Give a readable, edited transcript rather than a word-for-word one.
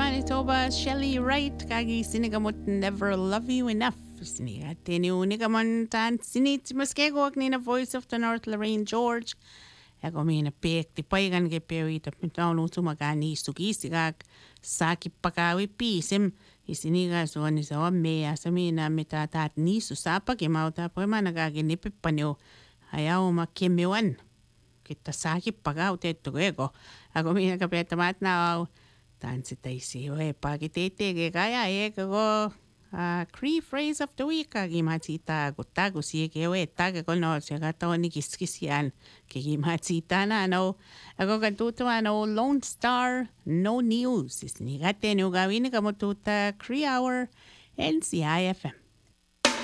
Manitoba, Shelley Wright, kagi sinigamot Never Love You Enough. Siniga teniu nigamon tan sinit maskego nina Voice of the North Lorraine George. Ego mina pek ti paigan ke pewi ta pitanu sumagani sugisigak saki pakawi pisim isiniga so ni so me asamina metatat ni susapa ke mauta pema nagagi ni pipanyo ayaw makimewan kita saki pagaw te tuego. Ako mina kapetamat na tan si Daisy o pagitete ke kaya ko Cree phrase of the week kagi matita gutago si ke taga ko no siya gato ni kiskisian kagi matita na no ako katuto ano Lone Star no news is ni gate no gawin ka mo tuta Cree hour NCIFM.